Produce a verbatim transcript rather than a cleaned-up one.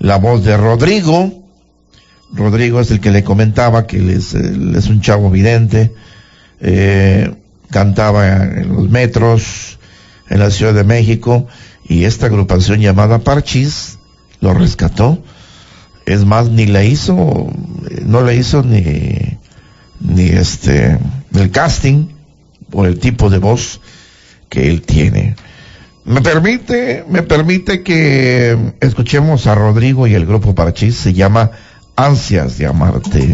la voz de Rodrigo. Rodrigo es el que le comentaba que él es, él es un chavo vidente, eh, cantaba en los metros, en la Ciudad de México, y esta agrupación llamada Parchís lo rescató. Es más, ni le hizo, no le hizo ni, ni este, el casting por el tipo de voz que él tiene. Me permite, me permite que escuchemos a Rodrigo y el grupo Parchís, se llama Ansias de Amarte.